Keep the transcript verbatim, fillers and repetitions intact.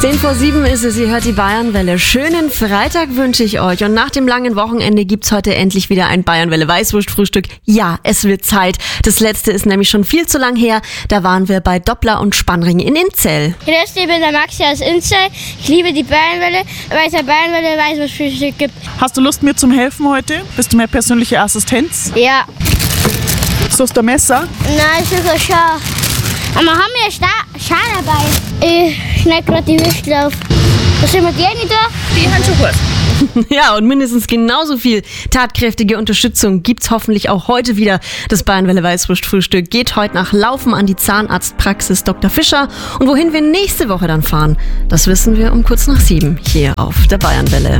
zehn vor sieben ist es, ihr hört die Bayernwelle. Schönen Freitag wünsche ich euch. Und nach dem langen Wochenende gibt's heute endlich wieder ein Bayernwelle Weißwurstfrühstück. Ja, es wird Zeit. Das letzte ist nämlich schon viel zu lang her. Da waren wir bei Doppler und Spannring in Inzell. Grüß dich, ich bin der Maxi aus Inzell. Ich liebe die Bayernwelle, weil es ein Bayernwelle Weißwurstfrühstück gibt. Hast du Lust, mir zum Helfen heute? Bist du meine persönliche Assistenz? Ja. Suchst du ein Messer? Nein, sogar schon. Aber wir haben ja einen Schal dabei. Ich schneide gerade die Würstel auf. Was soll man die nicht da? Die haben schon gut. Ja, und mindestens genauso viel tatkräftige Unterstützung gibt's hoffentlich auch heute wieder. Das Bayernwelle Weißwurstfrühstück geht heute nach Laufen an die Zahnarztpraxis Doktor Fischer. Und wohin wir nächste Woche dann fahren, das wissen wir um kurz nach sieben hier auf der Bayernwelle.